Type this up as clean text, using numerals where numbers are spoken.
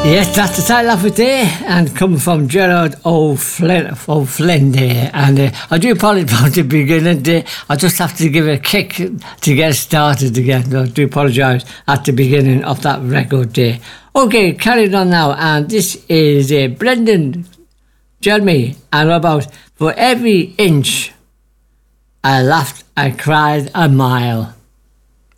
Yes, that's the title of it there, and coming from Gerard O'Flynn there. And I do apologise about the beginning there. I just have to give it a kick to get started again. I do apologise at the beginning of that record there. Okay, carrying on now, and this is Brendan Jeremy, and about For Every Inch I Laughed, I Cried a Mile.